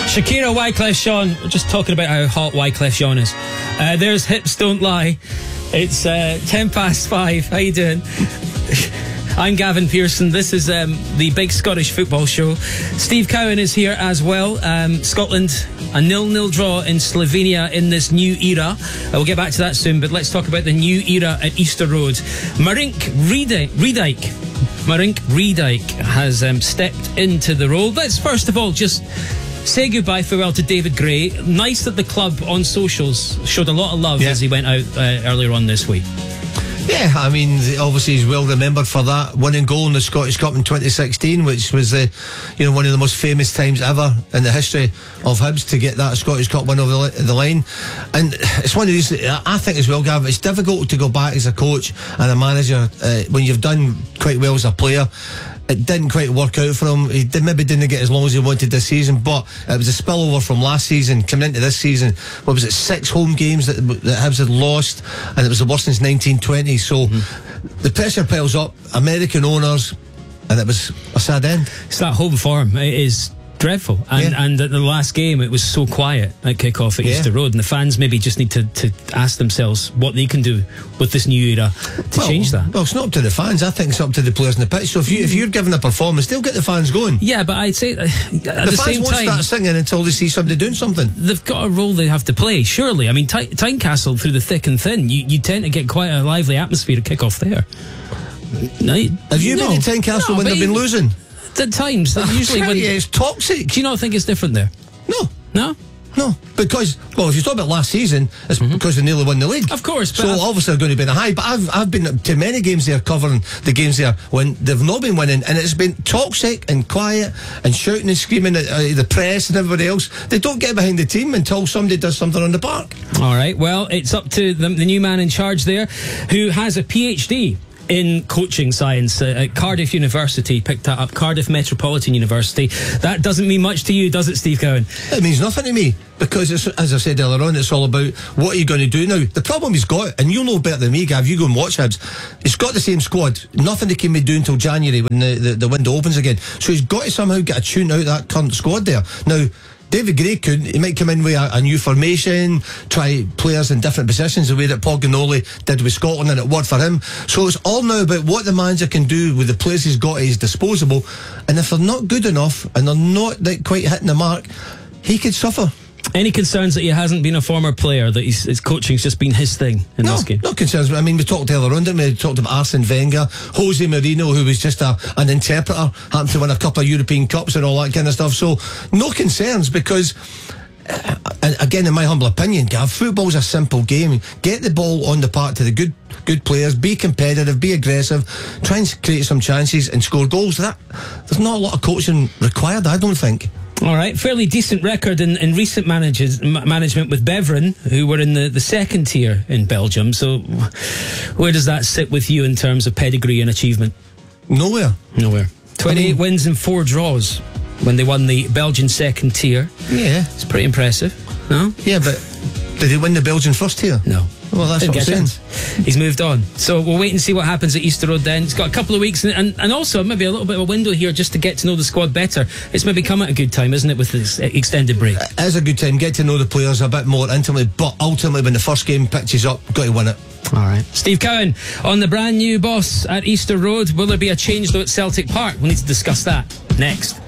Shakira, Wyclef Jean. We're just talking about how hot Wyclef Jean is. There's Hips Don't Lie. It's 5:10. How you doing? I'm Gavin Pearson. This is the Big Scottish Football Show. Steve Cowan is here as well. Scotland, a 0-0 draw in Slovenia in this new era. We'll get back to that soon, but let's talk about the new era at Easter Road. Marink Riedyk has stepped into the role. Let's first of all just say goodbye, farewell to David Gray. Nice that the club on socials showed a lot of love as he went out earlier on this week. Yeah, I mean, obviously he's well remembered for that winning goal in the Scottish Cup in 2016, which was one of the most famous times ever in the history of Hibs to get that Scottish Cup win over the line. And it's one of these, I think as well, Gav, it's difficult to go back as a coach and a manager when you've done quite well as a player. It didn't quite work out for him. He maybe didn't get as long as he wanted this season, but it was a spillover from last season coming into this season. What was it, 6 home games that Hibs had lost, and it was the worst since 1920. So the pressure piles up, American owners, and it was a sad end. It's that home form. It is dreadful. And at the last game, it was so quiet at kick-off at Easter Road, and the fans maybe just need to ask themselves what they can do with this new era to change that. Well, it's not up to the fans. I think it's up to the players on the pitch. So if you're giving a performance, they'll get the fans going. Yeah, but I'd say at the same time, the fans won't start singing until they see somebody doing something. They've got a role they have to play, surely. I mean, Tynecastle, through the thick and thin, you tend to get quite a lively atmosphere at kick-off there. Have you been to Tynecastle when they've been losing? At times, usually when it's toxic. Do you not think it's different there? No. Because, well, if you talk about last season, it's because they nearly won the league. Of course. So obviously they're going to be in a high. But I've been to many games there, covering the games there when they've not been winning, and it's been toxic and quiet and shouting and screaming at the press and everybody else. They don't get behind the team until somebody does something on the park. All right. Well, it's up to the new man in charge there, who has a PhD in coaching science at Cardiff University. Picked that up, Cardiff Metropolitan University. That doesn't mean much to you, does it, Steve Cowan? It means nothing to me, because it's, as I said earlier on, it's all about what are you going to do now. The problem he's got, and you'll know better than me, Gav, you go and watch Hibs, he's got the same squad. Nothing they can be doing until January when the window opens again. So he's got to somehow get a tune out of that current squad there. Now, David Gray he might come in with a new formation, try players in different positions, the way that Paul Ginoli did with Scotland, and it worked for him. So it's all now about what the manager can do with the players he's got at his disposal, and if they're not good enough and they're not quite hitting the mark, he could suffer. Any concerns that he hasn't been a former player, that his coaching's just been his thing in this game? No concerns. I mean, we talked earlier on, didn't we? We talked about Arsene Wenger, Jose Mourinho, who was just an interpreter, happened to win a couple of European Cups and all that kind of stuff. So, no concerns, because, again, in my humble opinion, Gav, football's a simple game. Get the ball on the park to the good players, be competitive, be aggressive, try and create some chances and score goals. There's not a lot of coaching required, I don't think. All right, fairly decent record in recent management with Beveren, who were in the second tier in Belgium. So where does that sit with you in terms of pedigree and achievement? Nowhere. 28 wins and 4 draws when they won the Belgian second tier. Yeah. It's pretty impressive, no? Yeah, but did he win the Belgian first tier? No. Well, that's what I'm saying. He's moved on. So we'll wait and see what happens at Easter Road then. It's got a couple of weeks and also maybe a little bit of a window here just to get to know the squad better. It's maybe come at a good time, isn't it, with this extended break? It is a good time. Get to know the players a bit more intimately, but ultimately when the first game pitches up, got to win it. All right. Steve Cowan on the brand new boss at Easter Road. Will there be a change though at Celtic Park? We'll need to discuss that next.